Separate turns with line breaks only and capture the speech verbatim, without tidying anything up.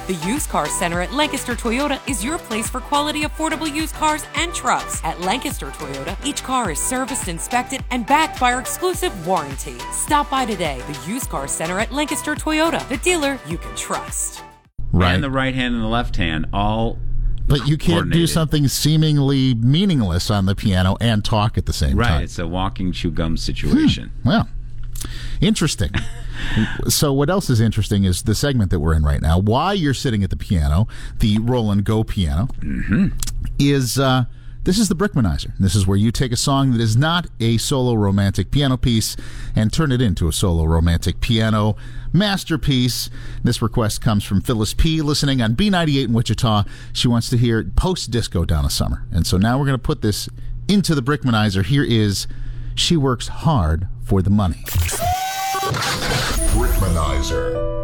The Used Car Center at Lancaster Toyota is your place for quality, affordable used cars and trucks. At Lancaster Toyota, each car is serviced, inspected, and backed by our exclusive warranty. Stop by today. The Used Car Center at Lancaster Toyota, the dealer you can trust.
Right.
And the right hand and the left hand all
But you can't do something seemingly meaningless on the piano and talk at the same
right.
time.
Right, it's a walking chew gum situation.
Hmm. Well, interesting. So what else is interesting is the segment that we're in right now. While you're sitting at the piano, the Roland Go piano,
mm-hmm.
is uh, this is the Brickmanizer. This is where you take a song that is not a solo romantic piano piece and turn it into a solo romantic piano masterpiece. This request comes from Phyllis P. listening on B ninety-eight in Wichita. She wants to hear post-disco Donna Summer. And so now we're going to put this into the Brickmanizer. Here is She Works Hard for the Money.
Brickmanizer.